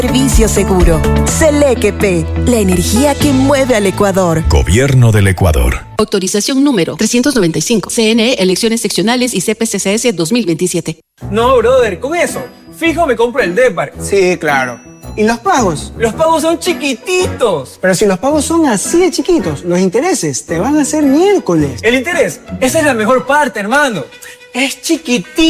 Servicio seguro. Seleque, la energía que mueve al Ecuador. Gobierno del Ecuador. Autorización número 395. CNE, elecciones seccionales y CPCCS 2027. No, brother, con eso, fijo me compro el Depar. Sí, claro. ¿Y los pagos? Los pagos son chiquititos. Pero si los pagos son así de chiquitos, los intereses te van a hacer miércoles. El interés, esa es la mejor parte, hermano. Es chiquitito.